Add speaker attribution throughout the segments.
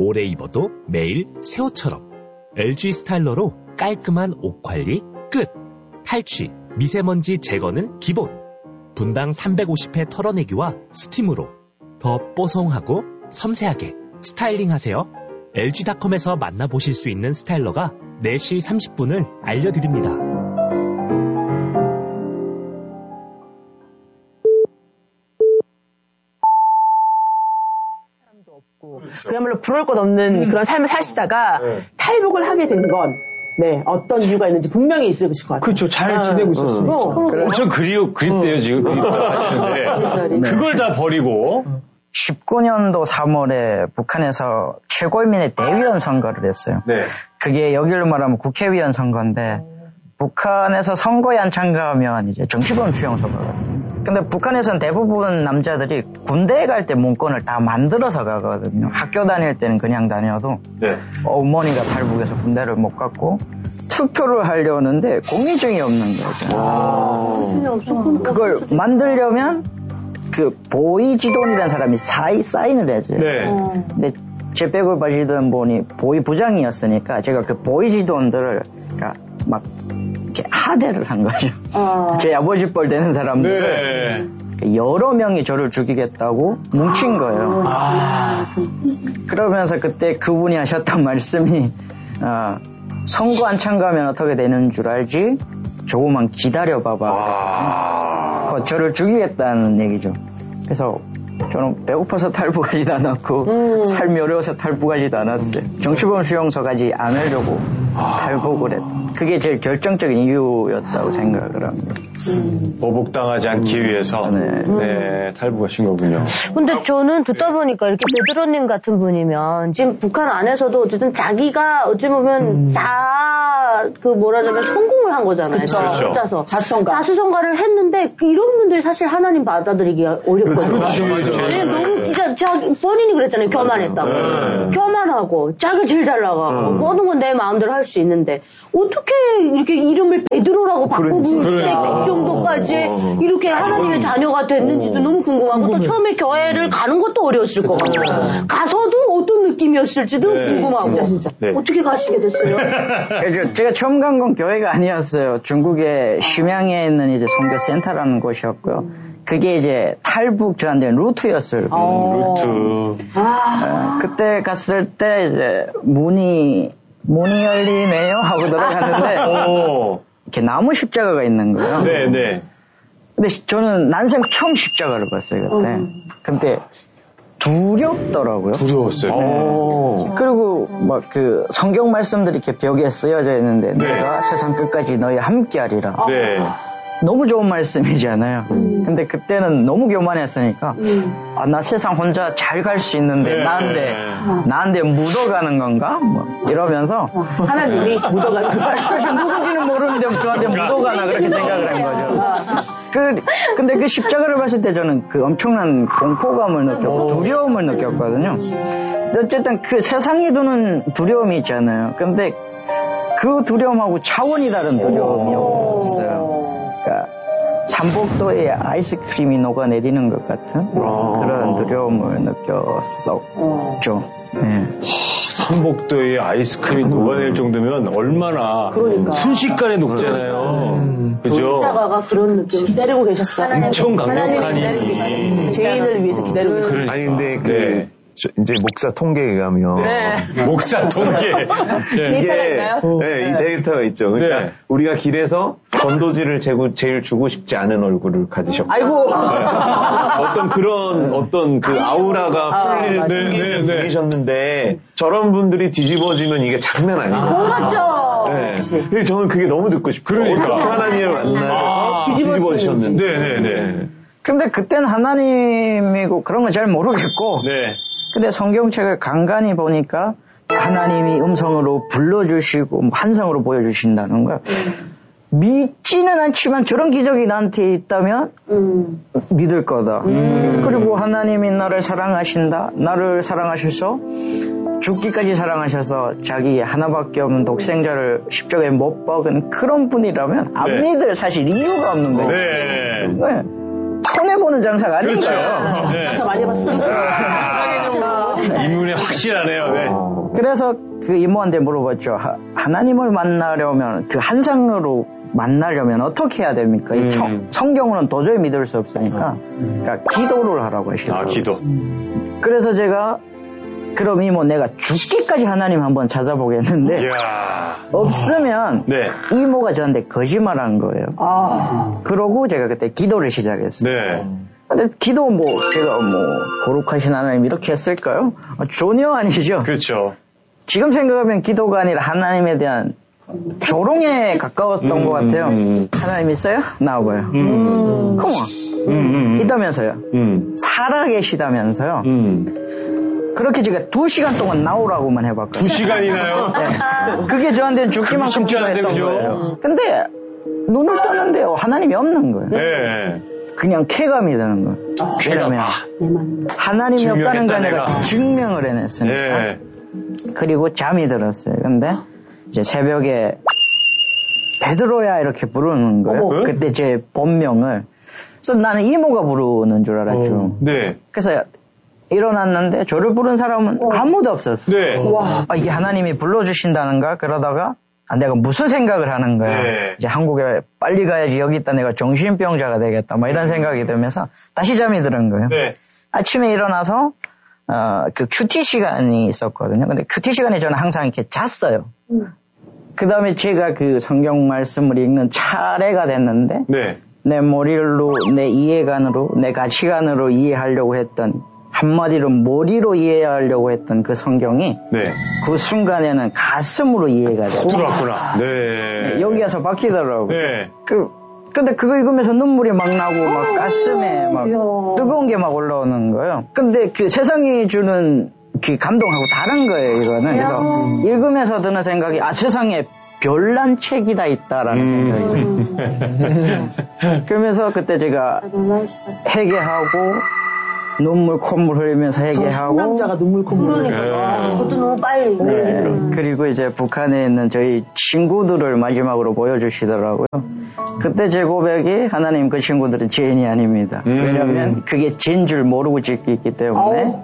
Speaker 1: 오래 입어도 매일 새 옷처럼. LG 스타일러로 깔끔한 옷 관리 끝. 탈취, 미세먼지 제거는 기본. 분당 350회 털어내기와 스팀으로 더 뽀송하고 섬세하게 스타일링하세요. LG닷컴에서 만나보실 수 있는 스타일러가 4시 30분을 알려드립니다.
Speaker 2: 그야말로 부러울 것 없는 그런 삶을 사시다가 탈북을 하게 된 건 어떤 이유가 있는지 분명히 있을 것 같아요.
Speaker 3: 그렇죠. 잘 지내고 있었어요. 저 그립대요, 지금. 그립다. 그걸 다 버리고.
Speaker 4: 19년도 3월에 북한에서 최고인민의 대위원 선거를 했어요.
Speaker 3: 네.
Speaker 4: 그게 여기로 말하면 국회의원 선거인데, 북한에서 선거에 안 참가하면 이제 정치범 수용 선거거든요. 근데 북한에서는 대부분 남자들이 군대에 갈 때 문건을 다 만들어서 가거든요. 학교 다닐 때는 그냥 다녀도 어머니가 탈북해서 군대를 못 갔고 투표를 하려는데 공인증이 없는 거죠. 그걸 만들려면 그 보이지돈이라는 사람이 사인을 해줘요. 근데 제 백을 봐주던 분이 보이 부장이었으니까 제가 그 보이지돈들을 막 이렇게 하대를 한 거죠. 제 아버지 뻘 되는 사람들 여러 명이 저를 죽이겠다고 뭉친 거예요. 그러면서 그때 그분이 하셨던 말씀이 선거 안 참가하면 어떻게 되는 줄 알지? 조금만 기다려봐봐. 저를 죽이겠다는 얘기죠. 그래서 저는 배고파서 탈북하지도 않았고 삶이 어려워서 탈북하지도 않았어요. 정치범 수용소 가지 않으려고 탈북을 했다. 그게 제일 결정적인 이유였다고 생각을 합니다.
Speaker 3: 보복당하지 않기 위해서 탈북하신 거군요.
Speaker 5: 근데 저는 듣다 보니까 이렇게 베드로님 같은 분이면 지금 북한 안에서도 어쨌든 자기가 어찌 보면 성공을 한 거잖아요.
Speaker 2: 그렇죠.
Speaker 5: 혼자서.
Speaker 2: 자수성가.
Speaker 5: 자수성가를 했는데 이런 분들이 사실 하나님 받아들이기 어렵거든요. 너무 본인이 그랬잖아요. 교만했다고. 교만하고 자기 제일 잘 나가고 모든 건 내 마음대로 할 수 있는데 어떻게 이렇게 이름을 베드로라고 바꾸고 정도까지 이렇게 하나님의 자녀가 됐는지도 너무 궁금하고 또 처음에 교회를 가는 것도 어려웠을 것 같아요. 가서도 어떤 느낌이었을지도 궁금하고 진짜. 어떻게 가시게 됐어요?
Speaker 4: 제가 처음 간 건 교회가 아니었어요. 중국의 심양에 있는 이제 선교센터라는 곳이었고요. 그게 이제 탈북 저한테는 루트였어요.
Speaker 3: 루트.
Speaker 4: 그때 갔을 때 이제 문이 열리네요 하고 들어갔는데 이렇게 나무 십자가가 있는 거예요.
Speaker 3: 네.
Speaker 4: 근데 저는 난생 처음 십자가를 봤어요 그때. 근데 두렵더라고요.
Speaker 3: 두려웠어요.
Speaker 4: 그리고 막 그 성경 말씀들이 이렇게 벽에 쓰여져 있는데 내가 세상 끝까지 너희 함께하리라. 너무 좋은 말씀이잖아요. 근데 그때는 너무 교만했으니까 나 세상 혼자 잘 갈 수 있는데 나한테 묻어가는 건가? 뭐 이러면서
Speaker 2: 하나님이 묻어가는 거야.
Speaker 4: 누군지는 모르는데 저한테 묻어가나 그렇게 생각을 한 거죠. 근데 그 십자가를 봤을 때 저는 그 엄청난 공포감을 느꼈고 두려움을 느꼈거든요. 어쨌든 그 세상이 두는 두려움이 있잖아요. 근데 그 두려움하고 차원이 다른 두려움이었어요. 그러니까 삼복도에 아이스크림이 녹아내리는 것 같은 그런 두려움을 느꼈었죠.
Speaker 3: 삼복도에 아이스크림이 녹아낼 정도면 얼마나 순식간에 녹잖아요. 그죠?
Speaker 5: 십자가가 그런 느낌.
Speaker 2: 기다리고 계셨어요.
Speaker 3: 엄청 강력한 힘이.
Speaker 2: 죄인을 위해서 기다리고 계셨어요.
Speaker 6: 아니 근데 이제 목사 통계에 의하면
Speaker 3: 목사 통계
Speaker 2: 데이터가 있나요?
Speaker 6: 이 데이터가 있죠. 그러니까 우리가 길에서 전도지를 제일 주고 싶지 않은 얼굴을 가지셨고 어떤 그 아우라가 풀릴 분이셨는데 저런 분들이 뒤집어지면 이게 장난 아니에요.
Speaker 5: 맞죠.
Speaker 6: 그래서 저는 그게 너무 듣고 싶어요. 어떻게 하나님을 만나서 뒤집어지셨는지.
Speaker 4: 근데 그때는 하나님이고 그런 거 잘 모르겠고 근데 성경책을 간간히 보니까 하나님이 음성으로 불러주시고 환상으로 보여주신다는 거야. 믿지는 않지만 저런 기적이 나한테 있다면 믿을 거다. 그리고 하나님이 나를 사랑하신다. 나를 사랑하셔서 죽기까지 사랑하셔서 자기 하나밖에 없는 독생자를 십자가에 못 박은 그런 분이라면 안 믿을 사실 이유가 없는 거예요. 손해보는 장사가 아닌 거예요.
Speaker 2: 장사 많이 해봤어요.
Speaker 3: 이문에 확 확실하네요. 네.
Speaker 4: 그래서 그 이모한테 물어봤죠. 하나님을 만나려면 그 한상으로 만나려면 어떻게 해야 됩니까? 이 성경으로는 도저히 믿을 수 없으니까 그러니까 기도를 하라고 하시더라고요.
Speaker 3: 기도.
Speaker 4: 그래서 제가 그럼 이모 내가 죽기까지 하나님 한번 찾아보겠는데
Speaker 3: 이야.
Speaker 4: 없으면
Speaker 3: 네.
Speaker 4: 이모가 저한테 거짓말한 거예요. 그러고 제가 그때 기도를 시작했어요.
Speaker 3: 네.
Speaker 4: 근데 기도 제가 거룩하신 하나님 이렇게 했을까요? 전혀 아니죠.
Speaker 3: 그렇죠.
Speaker 4: 지금 생각하면 기도가 아니라 하나님에 대한 조롱에 가까웠던 것 같아요. 하나님 있어요? 나와봐요. 컴온. 있다면서요. 살아계시다면서요. 그렇게 제가 2시간 동안 나오라고만 해봤거든요.
Speaker 3: 2시간이나요?
Speaker 4: 네. 그게 저한테는 죽기만큼 기도했던 거예요. 근데 눈을 떴는데요. 하나님이 없는 거예요.
Speaker 3: 네.
Speaker 4: 그냥 쾌감이 드는 거예요. 왜냐면 하나님이 없다는 거 아니라 증명을 해냈으니까.
Speaker 3: 네.
Speaker 4: 그리고 잠이 들었어요. 근데 이제 새벽에 베드로야 이렇게 부르는 거예요. 그때 제 본명을. 그래서 나는 이모가 부르는 줄 알았죠.
Speaker 3: 네.
Speaker 4: 그래서 일어났는데 저를 부른 사람은 아무도 없었어요.
Speaker 3: 네.
Speaker 4: 와, 이게 하나님이 불러주신다는가? 그러다가 내가 무슨 생각을 하는 거야.
Speaker 3: 네.
Speaker 4: 이제 한국에 빨리 가야지 여기 있다 내가 정신병자가 되겠다. 뭐 이런 생각이 들면서 다시 잠이 드는 거예요.
Speaker 3: 네.
Speaker 4: 아침에 일어나서 그 큐티 시간이 있었거든요. 근데 큐티 시간에 저는 항상 이렇게 잤어요. 그 다음에 제가 그 성경 말씀을 읽는 차례가 됐는데
Speaker 3: 네.
Speaker 4: 내 머리로, 내 이해관으로, 내 가치관으로 이해하려고 했던 한마디로 머리로 이해하려고 했던 그 성경이
Speaker 3: 네.
Speaker 4: 그 순간에는 가슴으로 이해가 돼요.
Speaker 3: 들어왔구나. 네.
Speaker 4: 여기 와서 바뀌더라고요.
Speaker 3: 네.
Speaker 4: 근데 그거 읽으면서 눈물이 막 나고 막 가슴에 막 뜨거운 게 막 올라오는 거예요. 근데 그 세상이 주는 그 감동하고 다른 거예요, 이거는. 그래서 읽으면서 드는 생각이 세상에 별난 책이 다 있다라는 생각이 그러면서 그때 제가 회개하고 눈물 콧물 흘리면서 회개하고
Speaker 2: 남자가 눈물 콧물
Speaker 5: 그러니까 그것도 너무 빨리
Speaker 4: 그리고 이제 북한에 있는 저희 친구들을 마지막으로 보여주시더라고요. 그때 제 고백이 하나님 그 친구들은 죄인이 아닙니다. 왜냐하면 그게 죄인 줄 모르고 짓기 때문에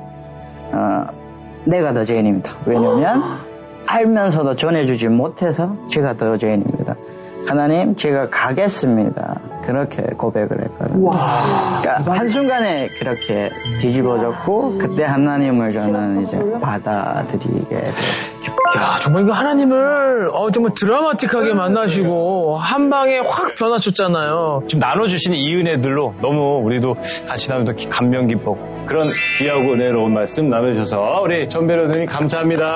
Speaker 4: 내가 더 죄인입니다. 왜냐하면 알면서도 전해주지 못해서 제가 더 죄인입니다. 하나님 제가 가겠습니다. 그렇게 고백을 했거든요. 그러니까 한순간에 그렇게 뒤집어졌고 그때 하나님을 저는 이제 받아들이게 됐었죠.
Speaker 7: 야, 정말 이거 하나님을 정말 드라마틱하게 만나시고 한 방에 확 변화쳤잖아요.
Speaker 3: 지금 나눠주신 이 은혜들로 너무 우리도 같이 나누도 감명 깊고 그런 귀하고 은혜로운 말씀 나눠주셔서 우리 전배로님 감사합니다.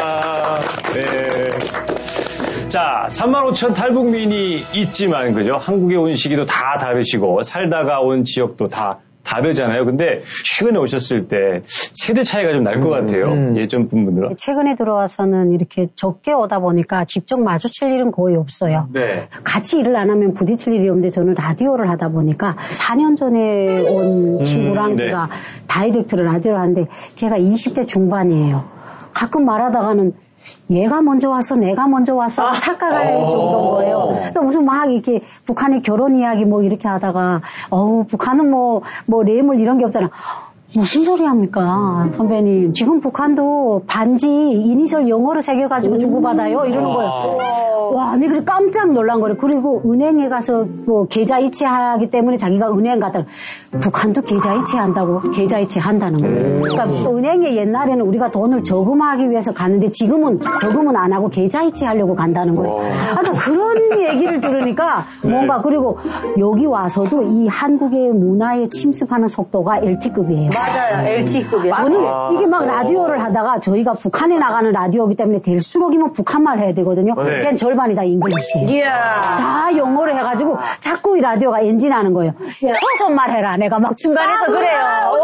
Speaker 3: 네. 자, 35,000 탈북민이 있지만, 그죠? 한국에 온 시기도 다 다르시고, 살다가 온 지역도 다 다르잖아요. 근데 최근에 오셨을 때 세대 차이가 좀 날 것 같아요. 예전 분들은.
Speaker 8: 최근에 들어와서는 이렇게 적게 오다 보니까 직접 마주칠 일은 거의 없어요.
Speaker 3: 네.
Speaker 8: 같이 일을 안 하면 부딪힐 일이 없는데 저는 라디오를 하다 보니까 4년 전에 온 친구랑
Speaker 3: 네.
Speaker 8: 제가 다이렉트를 라디오를 하는데 걔가 20대 중반이에요. 가끔 말하다가는 얘가 먼저 왔어, 내가 먼저 왔어, 착각할 정도인 거예요. 그러니까 무슨 막 이렇게 북한의 결혼 이야기 뭐 이렇게 하다가, 북한은 뭐 뇌물 이런 게 없잖아. 무슨 소리 합니까, 선배님. 지금 북한도 반지 이니셜 영어로 새겨가지고 주고받아요. 이러는 거예요. 와, 근데 그래 깜짝 놀란 거예요. 그리고 은행에 가서 뭐 계좌 이체하기 때문에 자기가 은행 갔다가 북한도 계좌 이체한다고, 계좌 이체한다는 거예요. 그러니까 은행에 옛날에는 우리가 돈을 저금하기 위해서 가는데 지금은 저금은 안 하고 계좌 이체하려고 간다는 거예요. 그런 얘기를 들으니까 뭔가, 그리고 여기 와서도 이 한국의 문화에 침습하는 속도가 LT급이에요.
Speaker 5: 맞아요. LT급이에요.
Speaker 8: 저는 이게 막 라디오를 하다가 저희가 북한에 나가는 라디오이기 때문에 될수록이면 북한말 해야 되거든요. 그냥 절반이 다 잉글리시예요. 다 영어로 해가지고 자꾸 이 라디오가 엔진하는 거예요. 소선말 해라. 내가 막 중간에서 그래요.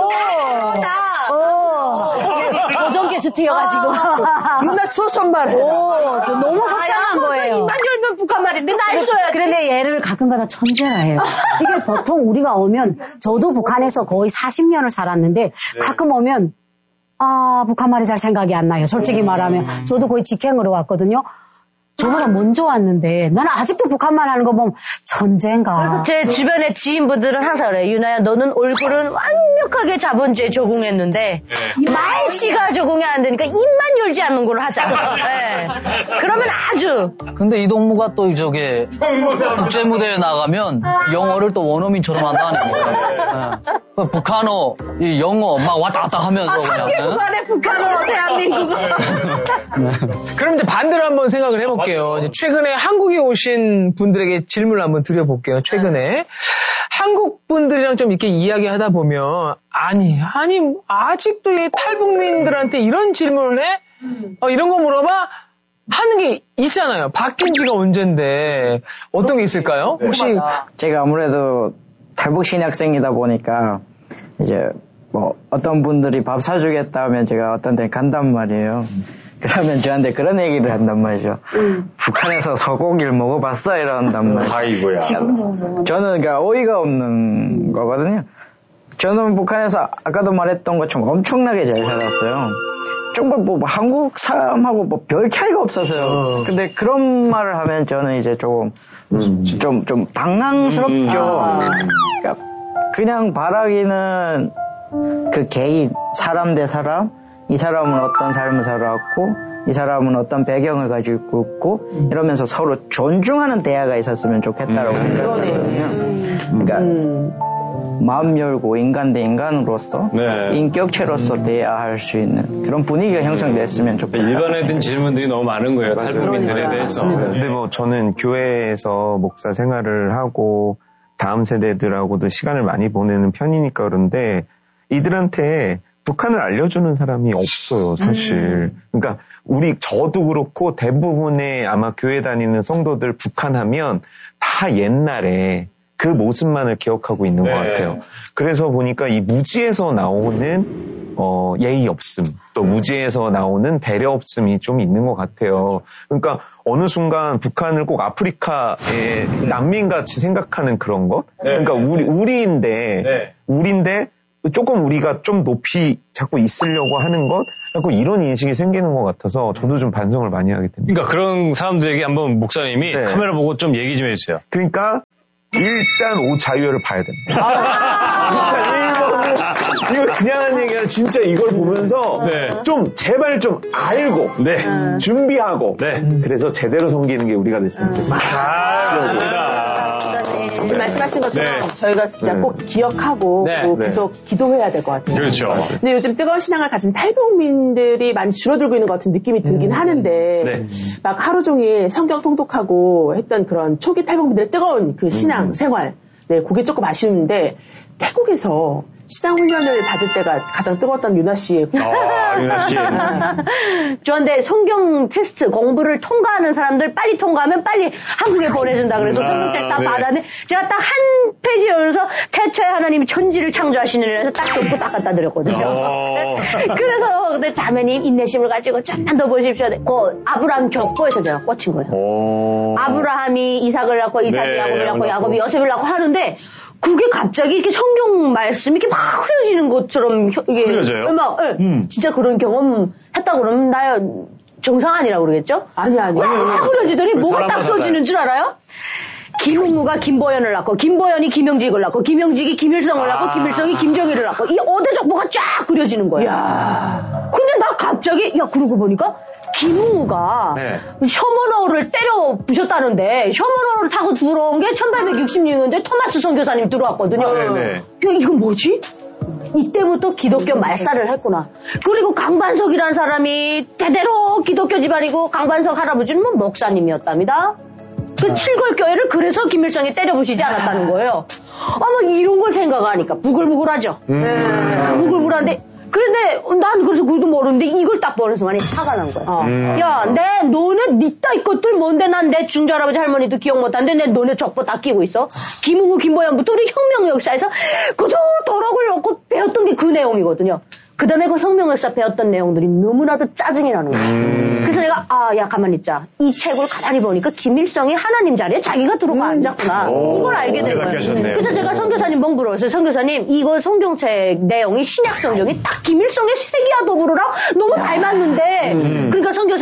Speaker 8: 고정 게스트여가지고.
Speaker 2: 누나 초선말 해라.
Speaker 8: 저 너무 속상한 거예요.
Speaker 5: 입만 열면 북한말인데 날 써야지.
Speaker 8: 그런데 얘를 가끔가다 천재라 해요. 이게 보통 우리가 오면, 저도 북한에서 거의 40년을 살았는데 가끔 오면 북한말이 잘 생각이 안 나요. 솔직히 말하면. 저도 거의 직행으로 왔거든요. 저보다 먼저 왔는데 나는 아직도 북한말 하는 거 보면 천재인가.
Speaker 5: 그래서 제 주변의 지인분들은 항상 그래요. 유나야 너는 얼굴은 완벽하게 자본주의에 적응했는데 말씨가 적응이 안 되니까 입만 열지 않는 걸로 하자. 네. 그러면 아주.
Speaker 9: 근데 이동무가 또 저게 국제무대에 나가면 영어를 또 원어민처럼 한다는 거예요. 네. 북한어, 이 영어 막 왔다 갔다 하면서 그냥.
Speaker 5: 3개국 안에 북한어, 대한민국어.
Speaker 7: 그럼 이제 반대로 한번 생각을 해볼게요. 이제 최근에 한국에 오신 분들에게 질문을 한번 드려볼게요. 최근에 한국 분들이랑 좀 이렇게 이야기하다 보면 아니 아직도 이 탈북민들한테 이런 질문을 해? 이런 거 물어봐? 하는 게 있잖아요. 바뀐 지가 언젠데 어떤 게 있을까요? 혹시
Speaker 4: 제가 아무래도 탈북 신학생이다 보니까 이제 뭐 어떤 분들이 밥 사주겠다 하면 제가 어떤 데 간단 말이에요. 그러면 저한테 그런 얘기를 한단 말이죠. 북한에서 소고기를 먹어봤어? 이런단 말이죠.
Speaker 3: 아이고야.
Speaker 4: 저는 그러니까 어이가 없는 거거든요. 저는 북한에서 아까도 말했던 것처럼 엄청나게 잘 살았어요. 정말 뭐 한국 사람하고 뭐 별 차이가 없었어요. 근데 그런 말을 하면 저는 이제 좀 당황스럽죠. 그러니까 그냥 바라기는 그 개인, 사람 대 사람, 이 사람은 어떤 삶을 살아왔고, 이 사람은 어떤 배경을 가지고 있고, 이러면서 서로 존중하는 대화가 있었으면 좋겠다라고 생각하거든요. 그러니까, 마음 열고 인간 대 인간으로서, 인격체로서 대화할 수 있는 그런 분위기가 형성됐으면 좋겠다.
Speaker 3: 일반에 든 질문들이 너무 많은 거예요. 탈북민들에 대해서.
Speaker 6: 근데 뭐 저는 교회에서 목사 생활을 하고, 다음 세대들하고도 시간을 많이 보내는 편이니까 그런데, 이들한테 북한을 알려주는 사람이 없어요, 사실. 그러니까 저도 그렇고 대부분의 아마 교회 다니는 성도들 북한 하면 다 옛날에 그 모습만을 기억하고 있는 것 같아요. 그래서 보니까 이 무지에서 나오는 예의 없음, 또 무지에서 나오는 배려 없음이 좀 있는 것 같아요. 그러니까 어느 순간 북한을 꼭 아프리카의 난민같이 생각하는 그런 것? 그러니까 우리인데 조금 우리가 좀 높이 자꾸 있으려고 하는 것? 자꾸 이런 인식이 생기는 것 같아서 저도 좀 반성을 많이 하게 됩니다.
Speaker 3: 그러니까 그런 사람들에게 한번 목사님이 카메라 보고 좀 얘기 좀 해주세요.
Speaker 6: 그러니까 일단 자유회를 봐야 됩니다. 이거 그냥 하는 얘기가 진짜 이걸 보면서 좀 제발 좀 알고 준비하고 그래서 제대로 섬기는 게 우리가 됐으면 좋겠습니다.
Speaker 2: 지금 말씀하신 것처럼 저희가 진짜 꼭 기억하고 계속 기도해야 될 것 같아요.
Speaker 3: 그렇죠.
Speaker 2: 근데 요즘 뜨거운 신앙을 가진 탈북민들이 많이 줄어들고 있는 것 같은 느낌이 들긴 하는데 막 하루 종일 성경 통독하고 했던 그런 초기 탈북민들의 뜨거운 그 신앙 생활 그게 조금 아쉬운데 태국에서 신앙 훈련을 받을 때가 가장 뜨거웠던 유나 씨의
Speaker 3: 유나 씨.
Speaker 5: 저한테 성경 테스트 공부를 통과하는 사람들 빨리 통과하면 빨리 한국에 보내준다 그래서 성경책 딱 받았는데 제가 딱 한 페이지 열어서 태초에 하나님이 천지를 창조하시느라 해서 딱 덮고 딱 갖다 드렸거든요. 그래서 근데 자매님 인내심을 가지고 좀만 더 보십시오. 그 아브라함 족보에서 제가 꽂힌 거예요. 아브라함이 이삭을 낳고 이삭이 야곱을 낳고 야곱이 요셉을 낳고 하는데 그게 갑자기 이렇게 성경 말씀이 이렇게 막 흐려지는 것처럼 이게
Speaker 3: 흐려져요?
Speaker 5: 진짜 그런 경험 했다고 그러면 나 정상 아니라고 그러겠죠?
Speaker 2: 아니.
Speaker 5: 막 흐려지더니 뭐가 딱 써지는 줄 알아요? 김웅무가 김보연을 낳고 김보연이 김영직을 낳고 김영직이 김일성을 낳고 김일성이 김정일을 낳고 이 어대족보가 쫙 그려지는 거야. 근데 나 갑자기 그러고 보니까 김웅우가 셔먼어를 때려 부셨다는데 셔먼어를 타고 들어온 게 1866년도에 토마스 선교사님 들어왔거든요. 이건 뭐지? 이때부터 기독교 말살을 했구나. 그리고 강반석이라는 사람이 대대로 기독교 집안이고 강반석 할아버지는 뭐 목사님이었답니다. 그 칠골교회를 그래서 김일성이 때려 부시지 않았다는 거예요. 뭐 이런 걸 생각하니까 부글부글하죠. 부글부글한데 그런데 난 그래서 그것도 모르는데 이걸 딱 보는 순간에 화가 난 거야. 야, 너네 니 따위 것들 뭔데 난 내 중조할아버지 할머니도 기억 못하는데 너네 족보 다 끼고 있어. 김웅우 김보연부터 우리 혁명 역사에서 그저 도록을 놓고 배웠던 게 그 내용이거든요. 그 다음에 그 혁명 역사 배웠던 내용들이 너무나도 짜증이 나는 거야. 그래서 내가 가만히 있자. 이 책을 가만히 보니까 김일성이 하나님 자리에 자기가 들어가 앉았구나. 이걸 알게 된 거예요. 그래서 제가 선교사님 물었어요. 선교사님 이거 성경책 내용이 신약 성경이 딱 김일성의 세기와 더불어랑 너무 닮았는데 그러니까 선교사님이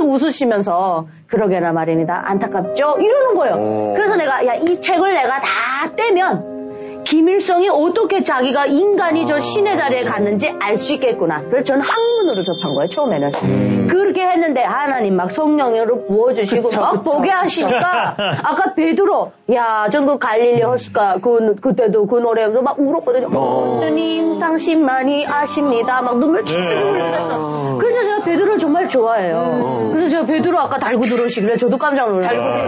Speaker 5: 씩 웃으시면서 그러게나 말입니다. 안타깝죠? 이러는 거예요. 그래서 내가 야, 이 책을 내가 다 떼면 김일성이 어떻게 자기가 인간이 저 신의 자리에 갔는지 알 수 있겠구나. 그래서 저는 학문으로 접한 거예요, 처음에는. 그렇게 했는데 하나님 막 성령으로 부어주시고 그쵸, 막 보게 하시니까 아까 베드로 야, 전 그 갈릴리 허스가 그때도 그 노래로 막 울었거든요. 주님 당신만이 아십니다. 막 눈물 찔찔 흘렸어요. 그래서 제가 베드로를 정말 좋아해요. 그래서 제가 베드로 아까 달고 들어오시길래 저도 깜짝 놀랐어요.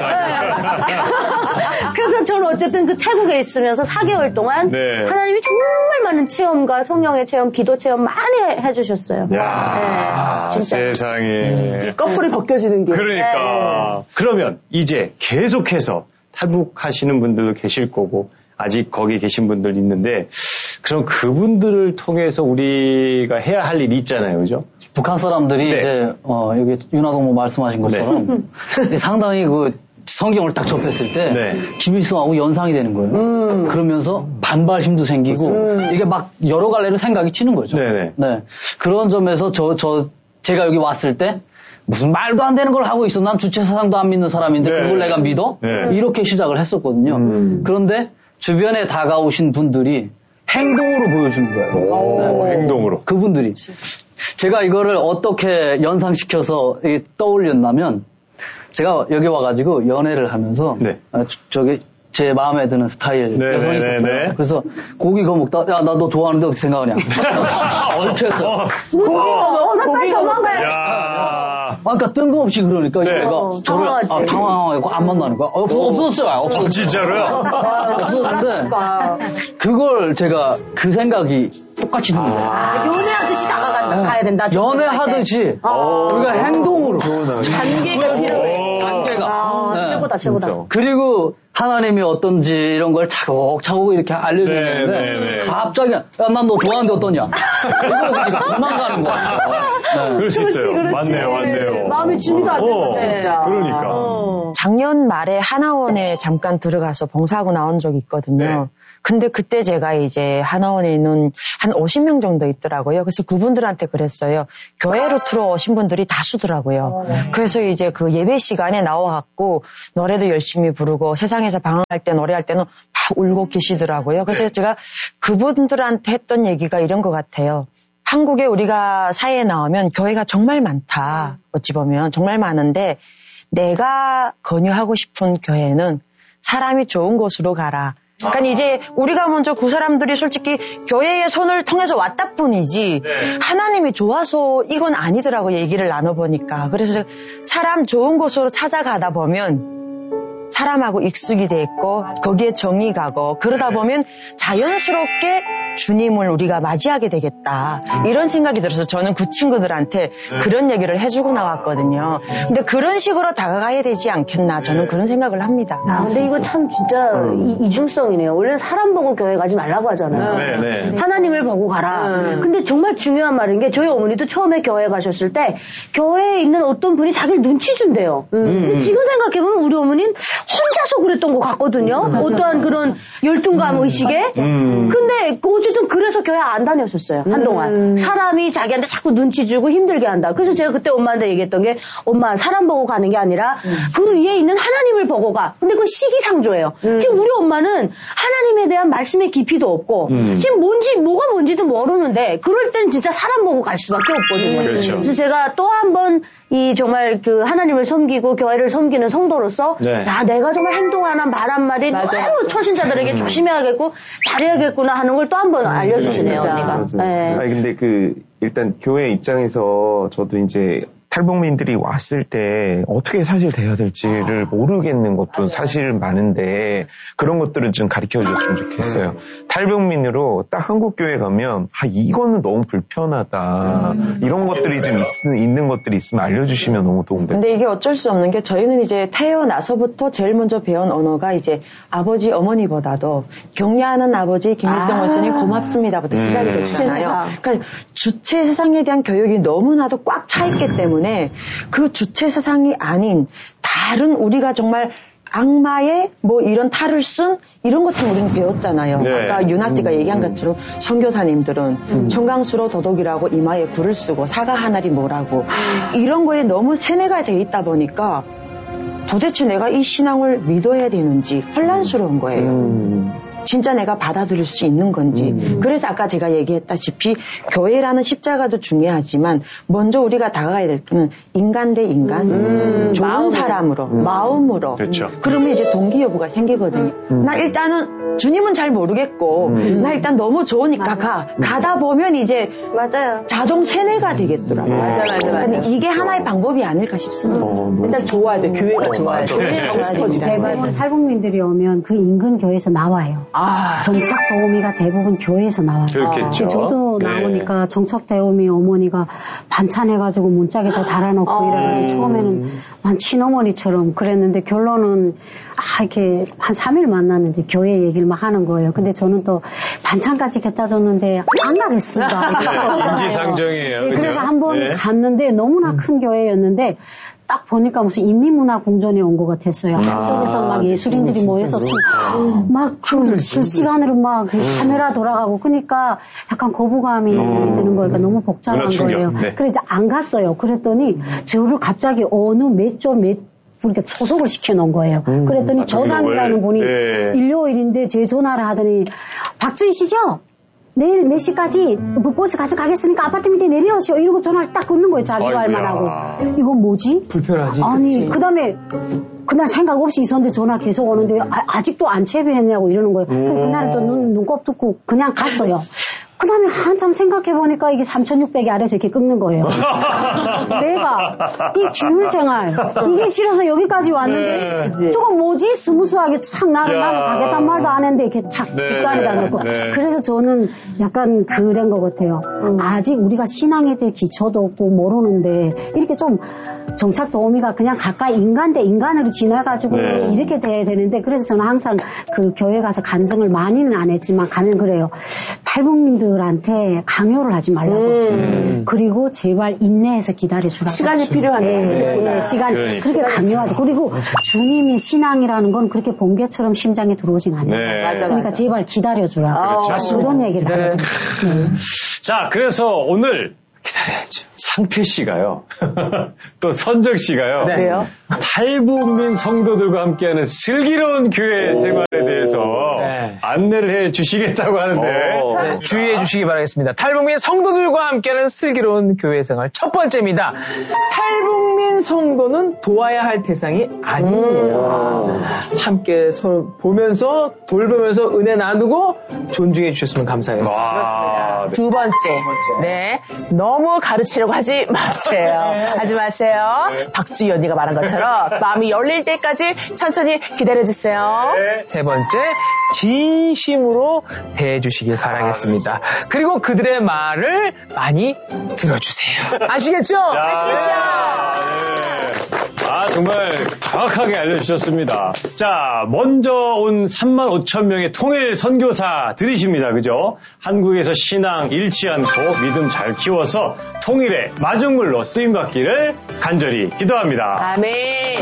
Speaker 5: 그래서 저는 어쨌든 그 태국에 있으면서 4개월 동안 하나님이 정말 많은 체험과 성령의 체험, 기도 체험 많이 해주셨어요.
Speaker 3: 야,
Speaker 5: 네, 진짜.
Speaker 3: 세상에.
Speaker 2: 거풀이 벗겨지는 게.
Speaker 3: 그러니까. 그러면 이제 계속해서 탈북하시는 분들도 계실 거고 아직 거기 계신 분들 있는데 그럼 그분들을 통해서 우리가 해야 할 일이 있잖아요, 그죠?
Speaker 9: 북한 사람들이 이제 여기 윤하동 말씀하신 것처럼 상당히 그 성경을 딱 접했을 때 김일성하고 연상이 되는 거예요. 그러면서 반발심도 생기고 이게 막 여러 갈래로 생각이 치는 거죠. 네. 그런 점에서 제가 여기 왔을 때 무슨 말도 안 되는 걸 하고 있어. 난 주체 사상도 안 믿는 사람인데 그걸 내가 믿어? 이렇게 시작을 했었거든요. 그런데 주변에 다가오신 분들이 행동으로 보여주는 거예요.
Speaker 3: 행동으로.
Speaker 9: 그분들이. 제가 이거를 어떻게 연상시켜서 떠올렸냐면 제가 여기 와가지고 연애를 하면서 저기 제 마음에 드는 스타일 여성이 있었어요. 그래서 고기 구워 먹다 야, 나 너 좋아하는데 어떻게 생각하냐. 얼추했어.
Speaker 5: 고기 도망가요.
Speaker 9: 그러니까 뜬금없이 그러니까 얘가 저를 당황하고 안 만나니까 없었어요.
Speaker 3: 진짜로요?
Speaker 9: 없었는데 그걸 제가 그 생각이 똑같이 드는 거예요.
Speaker 5: 연애하듯이 가야 된다.
Speaker 9: 연애하듯이 우리가 행동으로
Speaker 5: 단계가 필요해.
Speaker 9: 단계가
Speaker 5: 최고다.
Speaker 9: 그리고 하나님이 어떤지 이런 걸 차곡차곡 이렇게 알려주는데 갑자기 야, 난 너 좋아하는데 어떠냐? 이거 도망가는 거야.
Speaker 3: 그럴 수 있어요. 맞네요.
Speaker 5: 마음이 준비가 안 돼서 진짜.
Speaker 3: 그러니까.
Speaker 10: 작년 말에 하나원에 잠깐 들어가서 봉사하고 나온 적이 있거든요. 근데 그때 제가 이제 하나원에 있는 한 50명 정도 있더라고요. 그래서 그분들한테 그랬어요. 교회로 들어오신 분들이 다수더라고요. 그래서 이제 그 예배 시간에 나와갖고 노래도 열심히 부르고 세상에서 방황할 때 노래할 때는 막 울고 계시더라고요. 그래서 제가 그분들한테 했던 얘기가 이런 것 같아요. 한국에 우리가 사회에 나오면 교회가 정말 많다. 어찌 보면 정말 많은데 내가 권유하고 싶은 교회는 사람이 좋은 곳으로 가라. 그러니까 이제 우리가 먼저 그 사람들이 솔직히 교회의 손을 통해서 왔다 뿐이지 하나님이 좋아서 이건 아니더라고 얘기를 나눠보니까. 그래서 사람 좋은 곳으로 찾아가다 보면 사람하고 익숙이 돼 있고 거기에 정이 가고 그러다 보면 자연스럽게 주님을 우리가 맞이하게 되겠다. 이런 생각이 들어서 저는 그 친구들한테 그런 얘기를 해주고 나왔거든요. 근데 그런 식으로 다가가야 되지 않겠나 저는 그런 생각을 합니다.
Speaker 5: 근데 이거 참 진짜 이중성이네요. 원래는 사람 보고 교회 가지 말라고 하잖아요. 하나님을 보고 가라. 근데 정말 중요한 말인 게 저희 어머니도 처음에 교회 가셨을 때 교회에 있는 어떤 분이 자기를 눈치 준대요. 지금 생각해보면 우리 어머니는 혼자서 그랬던 것 같거든요. 어떠한 그런 열등감 의식에. 근데 어쨌든 그래서 교회 안 다녔었어요. 한동안. 사람이 자기한테 자꾸 눈치 주고 힘들게 한다. 그래서 제가 그때 엄마한테 얘기했던 게 엄마 사람 보고 가는 게 아니라 그 위에 있는 하나님을 보고 가. 근데 그건 시기상조예요. 지금 우리 엄마는 하나님에 대한 말씀의 깊이도 없고 지금 뭐가 뭔지도 모르는데 그럴 땐 진짜 사람 보고 갈 수밖에 없거든요. 그래서 제가 또 한 번 이 정말 그 하나님을 섬기고 교회를 섬기는 성도로서 야 내가 정말 행동 하나 말 한마디 너무 초신자들에게 조심해야겠고 잘해야겠구나 하는 걸 또 한 번 알려주시네요. 언니가.
Speaker 6: 아니 근데 일단 교회 입장에서 저도 이제 탈북민들이 왔을 때 어떻게 사실 돼야 될지를 모르겠는 것도 사실 많은데 그런 것들은 좀 가르쳐 줬으면 좋겠어요. 탈북민으로 딱 한국 교회 가면 이거는 너무 불편하다. 이런 것들이 좀 있는 것들이 있으면 알려주시면 너무 도움돼요.
Speaker 10: 근데 이게 어쩔 수 없는 게 저희는 이제 태어나서부터 제일 먼저 배운 언어가 이제 아버지 어머니보다도 격려하는 아버지 김일성 원수님 고맙습니다부터 시작이 됐잖아요. 그러니까 주체 세상에 대한 교육이 너무나도 꽉 차 있기 때문에 그 주체 세상이 아닌 다른 우리가 정말 악마의 뭐 이런 탈을 쓴 이런 것처럼 우리는 배웠잖아요.
Speaker 3: 네.
Speaker 10: 아까 윤아띠가 얘기한 것처럼 선교사님들은 청강수로 도덕이라고 이마에 굴을 쓰고 사과 하나리 뭐라고 이런 거에 너무 세뇌가 돼 있다 보니까 도대체 내가 이 신앙을 믿어야 되는지 혼란스러운 거예요. 진짜 내가 받아들일 수 있는 건지. 그래서 아까 제가 얘기했다시피 교회라는 십자가도 중요하지만 먼저 우리가 다가가야 될 때는 인간 대 인간, 좋은 사람으로, 마음으로.
Speaker 3: 그렇죠.
Speaker 10: 그러면 이제 동기 여부가 생기거든요. 나 일단은 주님은 잘 모르겠고 나 일단 너무 좋으니까 가다 보면 이제
Speaker 5: 맞아요.
Speaker 10: 자동 세뇌가 되겠더라고요.
Speaker 2: 맞아.
Speaker 10: 이게 하나의 방법이 아닐까 싶습니다.
Speaker 2: 일단 좋아야 돼. 교회가 좋아야 돼.
Speaker 8: 대부분 탈북민들이 오면 그 인근 교회에서 나와요. 정착 도우미가 대부분 교회에서 나와요.
Speaker 3: 그렇겠죠.
Speaker 8: 저도 나오니까 정착 도우미 어머니가 반찬해가지고 문짝에다 달아놓고 이래가지고 처음에는 한 친어머니처럼 그랬는데 결론은 이렇게 한 3일 만났는데 교회 얘기를 막 하는 거예요. 근데 저는 또 반찬까지 갖다 줬는데 안 가겠습니다.
Speaker 3: 인지상정이에요.
Speaker 8: 네, 그래서 한번 갔는데 너무나 큰 교회였는데 딱 보니까 무슨 인민문화궁전에 온 것 같았어요. 한쪽에서 막 예술인들이 모여서 막 그 실시간으로 막 카메라 돌아가고 그러니까 약간 거부감이 드는 거니까 너무 복잡한 거예요.
Speaker 3: 네.
Speaker 8: 그래서 안 갔어요. 그랬더니 저를 갑자기 어느 이렇게 소속을 시켜놓은 거예요. 그랬더니 조상이라는 분이 일요일인데 제 전화를 하더니 박주희 씨죠? 내일 몇 시까지 버스 가져가겠으니까 아파트 밑에 내려오시오. 이러고 전화를 딱 끊는 거예요. 자기 말만 하고. 이건 뭐지?
Speaker 7: 불편하지.
Speaker 8: 아니, 그 다음에 그날 생각 없이 있었는데 전화 계속 오는데 아직도 안 채비했냐고 이러는 거예요. 그럼 그날은 또 눈곱 듣고 그냥 갔어요. 그 다음에 한참 생각해보니까 이게 3,600이 아래서 이렇게 끊는 거예요. 내가 이 기물생활 이게 싫어서 여기까지 왔는데 저거 뭐지? 스무스하게 착 나는 가겠단 말도 안 했는데 이렇게 탁 집단에다 놓고 그래서 저는 약간 그런 것 같아요. 아직 우리가 신앙에 대해 기초도 없고 모르는데 이렇게 좀 정착 도우미가 그냥 가까이 인간 대 인간으로 지나가지고 이렇게 돼야 되는데 그래서 저는 항상 그 교회 가서 간증을 많이는 안 했지만 가면 그래요. 탈북민들한테 강요를 하지 말라고. 그리고 제발 인내해서 기다려주라고.
Speaker 2: 시간이 필요한데.
Speaker 8: 시간 그렇게 강요하죠. 그리고 주님의 신앙이라는 건 그렇게 번개처럼 심장에 들어오진 않아요. 그러니까 제발 기다려주라고. 그런 얘기를 하죠.
Speaker 3: 자, 그래서 오늘 기다려야죠. 상태 씨가요. 또 선정 씨가요.
Speaker 2: 네요.
Speaker 3: 탈북민 성도들과 함께하는 슬기로운 교회 생활에 대해서 안내를 해 주시겠다고 하는데
Speaker 7: 주의해 주시기 바라겠습니다. 탈북민 성도들과 함께하는 슬기로운 교회 생활 첫 번째입니다. 탈북민 성도는 도와야 할 대상이 아닙니다. 함께 서로 보면서 돌보면서 은혜 나누고 존중해 주셨으면 감사하겠습니다.
Speaker 2: 두 번째. 네. 너무 가르치려고 하지 마세요. 하지 마세요. 박주희 언니가 말한 것처럼 마음이 열릴 때까지 천천히 기다려주세요.
Speaker 7: 세 번째, 진심으로 대해주시길 바라겠습니다. 그리고 그들의 말을 많이 들어주세요. 아시겠죠?
Speaker 3: 정말 정확하게 알려주셨습니다. 자, 먼저 온 35,000명의 통일 선교사 들이십니다. 그죠? 한국에서 신앙 잃지 않고 믿음 잘 키워서 통일의 마중물로 쓰임받기를 간절히 기도합니다.
Speaker 2: 아멘.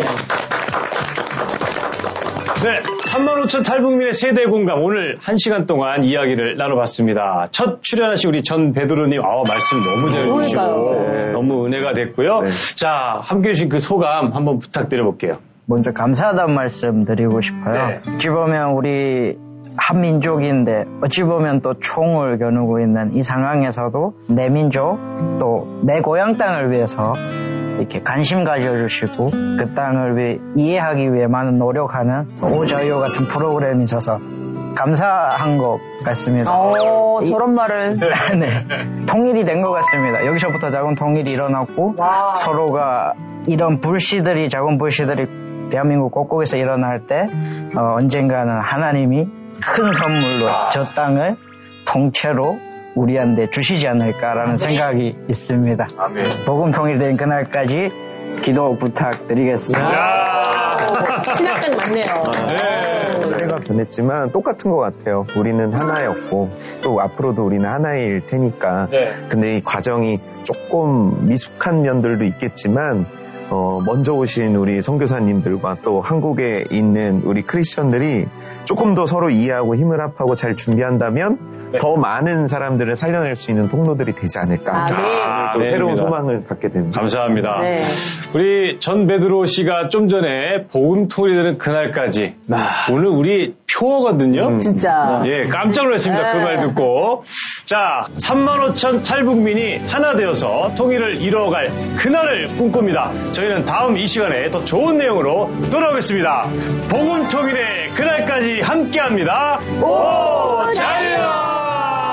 Speaker 3: 네, 35,000 탈북민의 세대 공감 오늘 1시간 동안 이야기를 나눠봤습니다. 첫 출연하신 우리 전 베드로님 말씀 너무 잘해주시고 너무 은혜가 됐고요. 자, 함께해 주신 그 소감 한번 부탁드려볼게요.
Speaker 4: 먼저 감사하다는 말씀 드리고 싶어요. 어찌 보면 우리 한민족인데 어찌 보면 또 총을 겨누고 있는 이 상황에서도 내 민족 또 내 고향 땅을 위해서 이렇게 관심 가져주시고 그 땅을 이해하기 위해 많은 노력하는 오자유 같은 프로그램이 있어서 감사한 것 같습니다.
Speaker 2: 저런 말을.
Speaker 4: 네. 통일이 된 것 같습니다. 여기서부터 작은 통일이 일어났고 서로가 이런 작은 불씨들이 대한민국 곳곳에서 일어날 때 언젠가는 하나님이 큰 선물로 저 땅을 통째로 우리한테 주시지 않을까라는 생각이 있습니다.
Speaker 3: 아멘.
Speaker 4: 복음 통일된 그날까지 기도 부탁드리겠습니다.
Speaker 2: 신학생 맞네요.
Speaker 6: 세대가 변했지만 똑같은 것 같아요. 우리는 하나였고 또 앞으로도 우리는 하나일 테니까. 근데 이 과정이 조금 미숙한 면들도 있겠지만 먼저 오신 우리 선교사님들과 또 한국에 있는 우리 크리스천들이 조금 더 서로 이해하고 힘을 합하고 잘 준비한다면 더 많은 사람들을 살려낼 수 있는 통로들이 되지 않을까. 새로운 소망을 갖게 됩니다.
Speaker 3: 감사합니다. 네. 우리 전 베드로 씨가 좀 전에 복음토리 되는 그날까지 오늘 우리 표어거든요.
Speaker 2: 진짜.
Speaker 3: 예, 깜짝 놀랐습니다. 그 말 듣고. 자, 35,000 탈북민이 하나 되어서 통일을 이뤄갈 그날을 꿈꿉니다. 저희는 다음 이 시간에 더 좋은 내용으로 돌아오겠습니다. 복음통일의 그날까지 함께합니다. 오! 잘